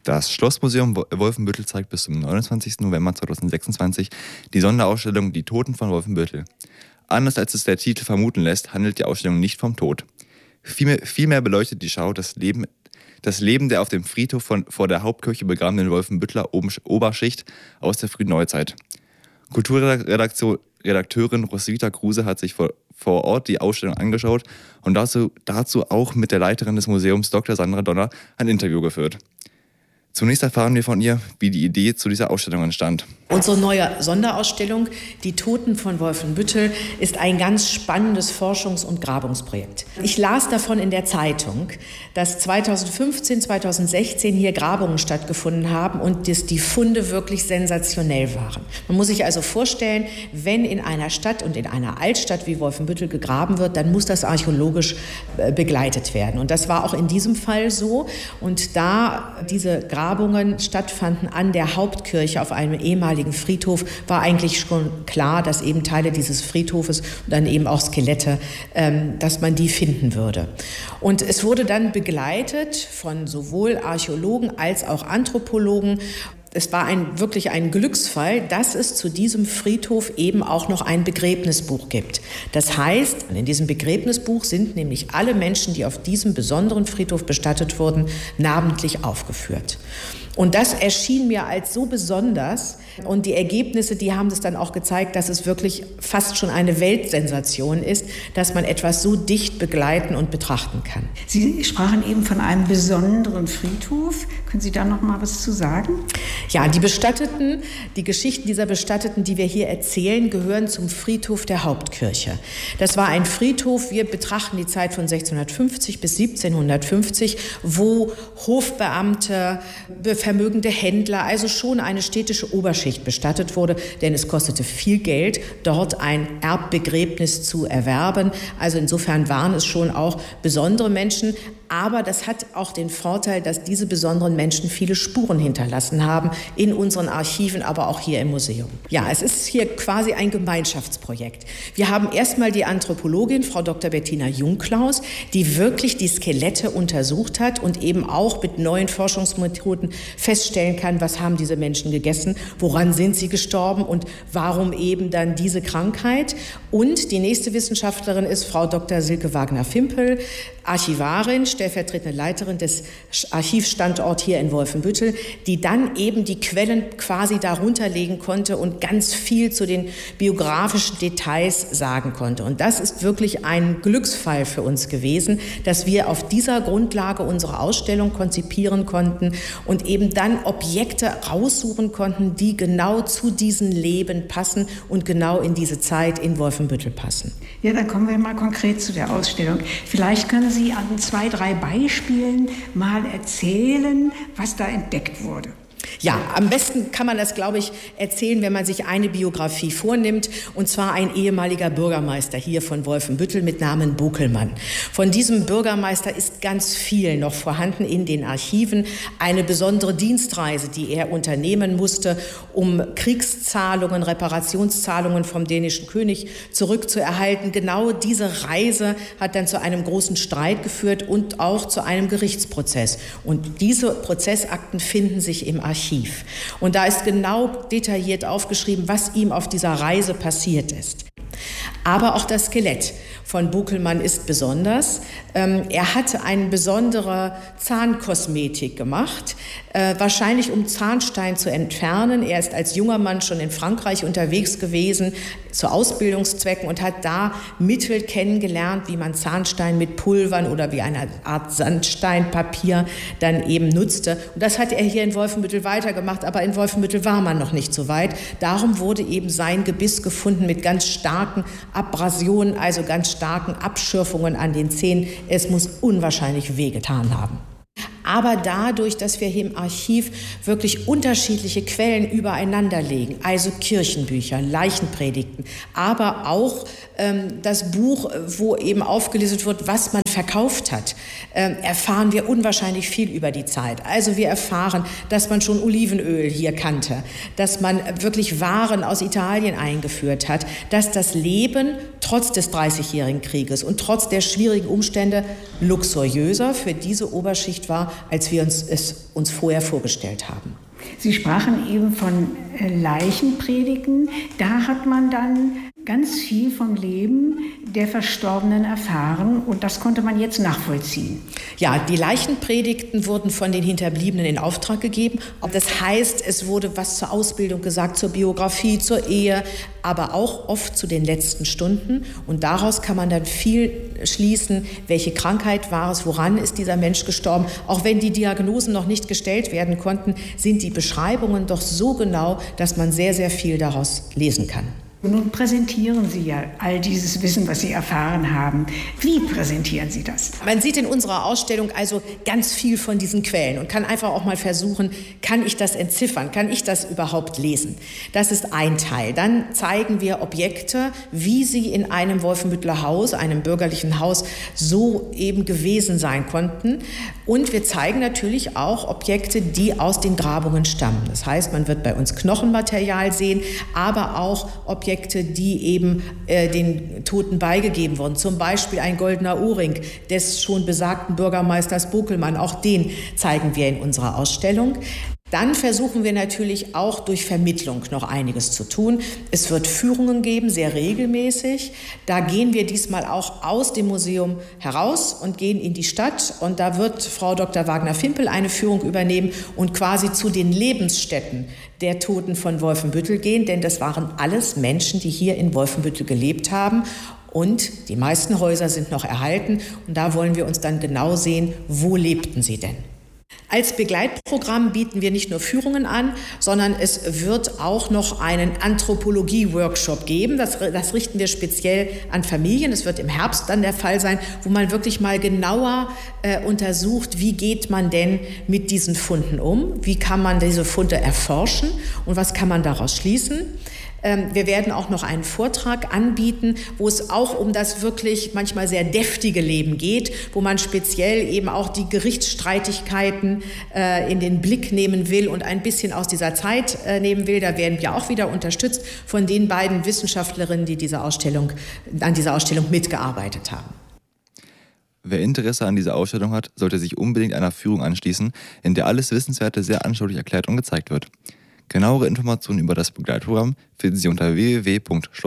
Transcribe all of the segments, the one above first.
Das Schlossmuseum Wolfenbüttel zeigt bis zum 29. November 2026 die Sonderausstellung Die Toten von Wolfenbüttel. Anders als es der Titel vermuten lässt, handelt die Ausstellung nicht vom Tod. Vielmehr beleuchtet die Schau das Leben der auf dem Friedhof vor der Hauptkirche begrabenen Wolfenbütteler Oberschicht aus der frühen Neuzeit. Kulturredakteurin Roswitha Kruse hat sich vor Ort die Ausstellung angeschaut und dazu auch mit der Leiterin des Museums Dr. Sandra Donner ein Interview geführt. Zunächst erfahren wir von ihr, wie die Idee zu dieser Ausstellung entstand. Unsere neue Sonderausstellung Die Toten von Wolfenbüttel ist ein ganz spannendes Forschungs- und Grabungsprojekt. Ich las davon in der Zeitung, dass 2015, 2016 hier Grabungen stattgefunden haben und dass die Funde wirklich sensationell waren. Man muss sich also vorstellen, wenn in einer Stadt und in einer Altstadt wie Wolfenbüttel gegraben wird, dann muss das archäologisch begleitet werden. Und das war auch in diesem Fall so. Und da diese Grabungen stattfanden an der Hauptkirche auf einem ehemaligen Friedhof, war eigentlich schon klar, dass eben Teile dieses Friedhofes und dann eben auch Skelette, dass man die finden würde. Und es wurde dann begleitet von sowohl Archäologen als auch Anthropologen. Es war wirklich ein Glücksfall, dass es zu diesem Friedhof eben auch noch ein Begräbnisbuch gibt. Das heißt, in diesem Begräbnisbuch sind nämlich alle Menschen, die auf diesem besonderen Friedhof bestattet wurden, namentlich aufgeführt. Und das erschien mir als so besonders. Und die Ergebnisse, die haben es dann auch gezeigt, dass es wirklich fast schon eine Weltsensation ist, dass man etwas so dicht begleiten und betrachten kann. Sie sprachen eben von einem besonderen Friedhof. Können Sie da noch mal was zu sagen? Ja, die Geschichten dieser Bestatteten, die wir hier erzählen, gehören zum Friedhof der Hauptkirche. Das war ein Friedhof, wir betrachten die Zeit von 1650 bis 1750, wo Hofbeamte, vermögende Händler, also schon eine städtische Oberschicht bestattet wurde, denn es kostete viel Geld, dort ein Erbbegräbnis zu erwerben. Also insofern waren es schon auch besondere Menschen. Aber das hat auch den Vorteil, dass diese besonderen Menschen viele Spuren hinterlassen haben in unseren Archiven, aber auch hier im Museum. Ja, es ist hier quasi ein Gemeinschaftsprojekt. Wir haben erstmal die Anthropologin, Frau Dr. Bettina Jungklaus, die wirklich die Skelette untersucht hat und eben auch mit neuen Forschungsmethoden feststellen kann, was haben diese Menschen gegessen, woran sind sie gestorben und warum eben dann diese Krankheit. Und die nächste Wissenschaftlerin ist Frau Dr. Silke Wagner-Fimpel, Archivarin, stellvertretende Leiterin des Archivstandorts hier in Wolfenbüttel, die dann eben die Quellen quasi darunter legen konnte und ganz viel zu den biografischen Details sagen konnte. Und das ist wirklich ein Glücksfall für uns gewesen, dass wir auf dieser Grundlage unsere Ausstellung konzipieren konnten und eben dann Objekte raussuchen konnten, die genau zu diesen Leben passen und genau in diese Zeit in Wolfenbüttel passen. Ja, dann kommen wir mal konkret zu der Ausstellung. Vielleicht können Sie an 2, 3 Beispielen mal erzählen, was da entdeckt wurde. Ja, am besten kann man das, glaube ich, erzählen, wenn man sich eine Biografie vornimmt, und zwar ein ehemaliger Bürgermeister hier von Wolfenbüttel mit Namen Bokelmann. Von diesem Bürgermeister ist ganz viel noch vorhanden in den Archiven. Eine besondere Dienstreise, die er unternehmen musste, um Kriegszahlungen, Reparationszahlungen vom dänischen König zurückzuerhalten. Genau diese Reise hat dann zu einem großen Streit geführt und auch zu einem Gerichtsprozess. Und diese Prozessakten finden sich im Archiv. Und da ist genau detailliert aufgeschrieben, was ihm auf dieser Reise passiert ist. Aber auch das Skelett von Bokelmann ist besonders. Er hatte eine besondere Zahnkosmetik gemacht, wahrscheinlich um Zahnstein zu entfernen. Er ist als junger Mann schon in Frankreich unterwegs gewesen zu Ausbildungszwecken und hat da Mittel kennengelernt, wie man Zahnstein mit Pulvern oder wie eine Art Sandsteinpapier dann eben nutzte. Und das hat er hier in Wolfenbüttel weitergemacht, aber in Wolfenbüttel war man noch nicht so weit. Darum wurde eben sein Gebiss gefunden mit ganz starken Abrasionen, also ganz starken Abschürfungen an den Zähnen. Es muss unwahrscheinlich wehgetan haben. Aber dadurch, dass wir hier im Archiv wirklich unterschiedliche Quellen übereinander legen, also Kirchenbücher, Leichenpredigten, aber auch das Buch, wo eben aufgelistet wird, was man verkauft hat, erfahren wir unwahrscheinlich viel über die Zeit. Also wir erfahren, dass man schon Olivenöl hier kannte, dass man wirklich Waren aus Italien eingeführt hat, dass das Leben trotz des 30-jährigen Krieges und trotz der schwierigen Umstände luxuriöser für diese Oberschicht war, als wir es uns vorher vorgestellt haben. Sie sprachen eben von Leichenpredigten. Da hat man dann ganz viel vom Leben der Verstorbenen erfahren und das konnte man jetzt nachvollziehen. Ja, die Leichenpredigten wurden von den Hinterbliebenen in Auftrag gegeben. Das heißt, es wurde was zur Ausbildung gesagt, zur Biografie, zur Ehe, aber auch oft zu den letzten Stunden. Und daraus kann man dann viel schließen, welche Krankheit war es, woran ist dieser Mensch gestorben. Auch wenn die Diagnosen noch nicht gestellt werden konnten, sind die Beschreibungen doch so genau, dass man sehr, sehr viel daraus lesen kann. Nun präsentieren Sie ja all dieses Wissen, was Sie erfahren haben. Wie präsentieren Sie das? Man sieht in unserer Ausstellung also ganz viel von diesen Quellen und kann einfach auch mal versuchen, kann ich das entziffern, kann ich das überhaupt lesen? Das ist ein Teil. Dann zeigen wir Objekte, wie sie in einem Wolfenbütteler Haus, einem bürgerlichen Haus, so eben gewesen sein konnten. Und wir zeigen natürlich auch Objekte, die aus den Grabungen stammen. Das heißt, man wird bei uns Knochenmaterial sehen, aber auch Objekte, die eben den Toten beigegeben wurden. Zum Beispiel ein goldener Ohrring des schon besagten Bürgermeisters Bokelmann. Auch den zeigen wir in unserer Ausstellung. Dann versuchen wir natürlich auch durch Vermittlung noch einiges zu tun. Es wird Führungen geben, sehr regelmäßig. Da gehen wir diesmal auch aus dem Museum heraus und gehen in die Stadt. Und da wird Frau Dr. Wagner-Fimpel eine Führung übernehmen und quasi zu den Lebensstätten der Toten von Wolfenbüttel gehen. Denn das waren alles Menschen, die hier in Wolfenbüttel gelebt haben. Und die meisten Häuser sind noch erhalten. Und da wollen wir uns dann genau sehen, wo lebten sie denn? Als Begleitprogramm bieten wir nicht nur Führungen an, sondern es wird auch noch einen Anthropologie-Workshop geben. Das richten wir speziell an Familien. Es wird im Herbst dann der Fall sein, wo man wirklich mal genauer untersucht, wie geht man denn mit diesen Funden um? Wie kann man diese Funde erforschen und was kann man daraus schließen? Wir werden auch noch einen Vortrag anbieten, wo es auch um das wirklich manchmal sehr deftige Leben geht, wo man speziell eben auch die Gerichtsstreitigkeiten in den Blick nehmen will und ein bisschen aus dieser Zeit nehmen will. Da werden wir auch wieder unterstützt von den beiden Wissenschaftlerinnen, die an dieser Ausstellung mitgearbeitet haben. Wer Interesse an dieser Ausstellung hat, sollte sich unbedingt einer Führung anschließen, in der alles Wissenswerte sehr anschaulich erklärt und gezeigt wird. Genauere Informationen über das Begleitprogramm finden Sie unter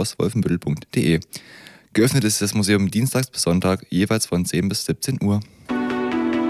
www.schlosswolfenbüttel.de. Geöffnet ist das Museum dienstags bis Sonntag, jeweils von 10 bis 17 Uhr.